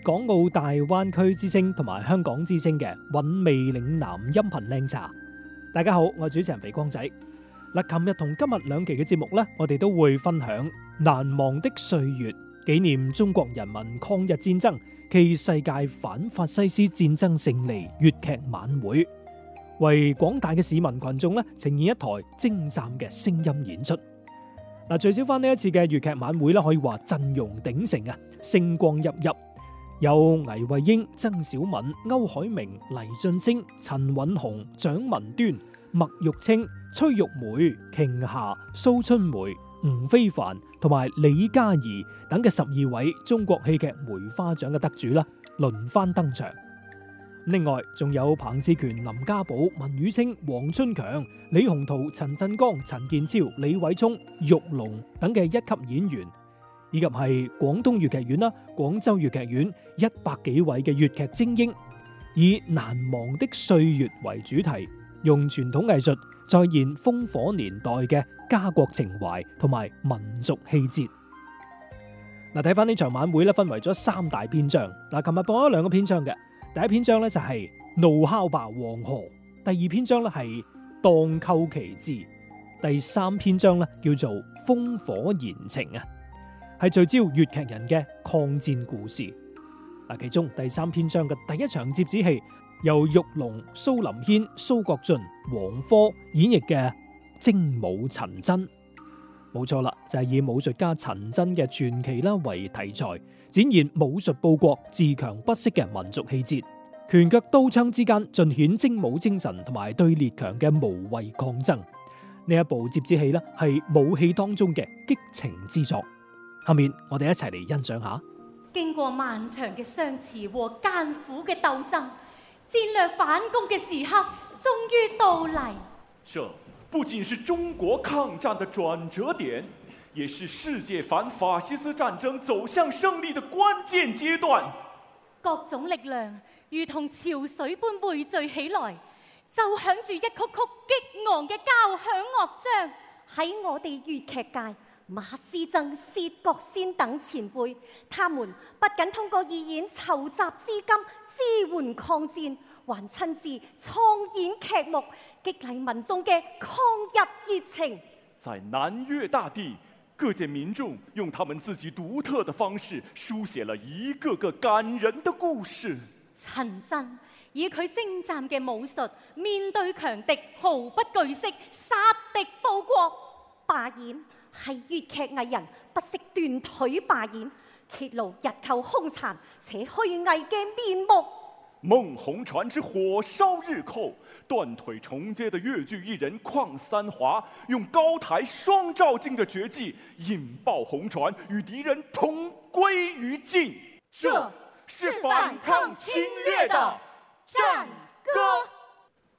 港澳大灣區之聲同埋香港之聲嘅韻味嶺南音頻靚茶。大家好，我係主持人肥光仔。嗱，琴日同今日兩期嘅節目呢，我哋都會分享難忘的歲月，紀念中國人民抗日戰爭暨世界反法西斯戰爭勝利粵劇晚會，為廣大嘅市民群眾呢呈現一台精湛嘅聲音演出。嗱，聚焦翻呢一次嘅粵劇晚會呢，可以話陣容鼎盛啊，星光熠熠，有倪慧英、曾小敏、歐海明、黎俊升、陳韻紅、蔣文端、麥玉清、崔玉梅、瓊霞、蘇春梅、吳非凡同埋李嘉怡等嘅12位中國戲劇梅花獎嘅得主啦，輪番登場。另外仲有彭志權、林家寶、文宇清、黃春強、李鴻圖、陳振剛、陳建超、李偉聰、玉龍等嘅一級演員，以及係廣東粵劇院啦、廣州粵劇院100幾位嘅粵劇精英，以難忘的歲月為主題，用傳統藝術再現烽火年代嘅家國情懷同埋民族氣節。嗱，睇翻呢場晚會咧，分為咗3大篇章。嗱，琴日播咗2個篇章嘅。第一篇章咧就係怒哮吧黃河，第二篇章咧係蕩寇奇志，第3篇章咧叫做烽火言情啊，係聚焦粵劇人嘅抗戰故事。嗱，其中第3篇章嘅第一場折子戲由玉龍、蘇林軒、蘇國俊、黃科演繹嘅精武陳真，冇錯啦，就係以武術家陳真嘅傳奇啦為題材，展現武術報國自強不息嘅民族氣節，拳腳刀槍之間盡顯精武精神同埋對列強嘅無畏抗爭。呢一部折子戲呢係武戲當中嘅激情之作。下面我哋一齊嚟欣賞下。 經過漫長嘅相持和艱苦嘅鬥爭，戰略反攻嘅時刻終於到嚟。 這不僅是中國抗戰的轉折點，也是世界反法西斯戰爭走向勝利的關鍵階段。 各種力量如同潮水般匯聚起來，奏響住一曲曲激昂嘅交響樂章。 喺我哋粵劇界，馬師曾、薛覺先等前輩，他們不僅通過義演籌集資金支援抗戰，還親自創演劇目，激勵民眾嘅抗日熱情。 在南粵大地，各界民眾用他們自己獨特的方式，書寫了一個個感人的故事。 陳真以佢精湛嘅武術，面對強敵毫不懼色，殺敵報國。 罷演係粵劇藝人不惜斷腿罷演，揭露日寇兇殘且虛偽嘅面目。 孟鴻傳之火燒日寇，斷腿重接的粵劇藝人鄺三華，用高台雙照鏡的絕技，引爆鴻傳與敵人同歸於盡。 這是反抗侵略的戰歌。